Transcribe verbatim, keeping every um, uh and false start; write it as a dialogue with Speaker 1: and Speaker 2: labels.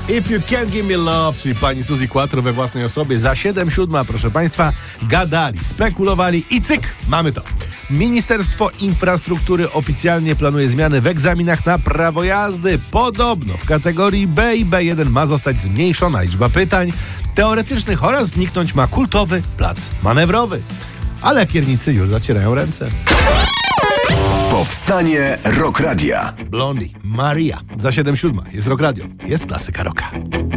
Speaker 1: If You Can't Give Me Love, czyli pani Suzy Quattro we własnej osobie za siedem siódma, proszę państwa, gadali, spekulowali i cyk, mamy to. Ministerstwo Infrastruktury oficjalnie planuje zmiany w egzaminach na prawo jazdy. Podobno w kategorii B i B jeden ma zostać zmniejszona liczba pytań teoretycznych oraz zniknąć ma kultowy plac manewrowy. Ale piernicy już zacierają ręce.
Speaker 2: Powstanie Rock Radia.
Speaker 1: Blondie, Maria. Za siedem siódma jest Rock Radio. Jest klasyka rocka.